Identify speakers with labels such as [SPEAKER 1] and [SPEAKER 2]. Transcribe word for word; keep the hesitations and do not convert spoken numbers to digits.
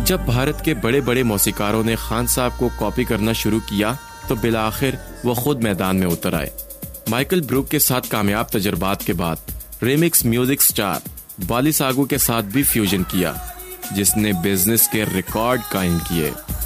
[SPEAKER 1] जब भारत के बड़े बड़े मौसीकारों ने खान साहब को कॉपी करना शुरू किया तो बिलाखिर वो खुद मैदान में उतर आए। माइकल ब्रूक के साथ कामयाब तजर्बात के बाद रिमिक्स म्यूजिक स्टार बाली सागू के साथ भी फ्यूजन किया, जिसने बिजनेस के रिकॉर्ड कायम किए।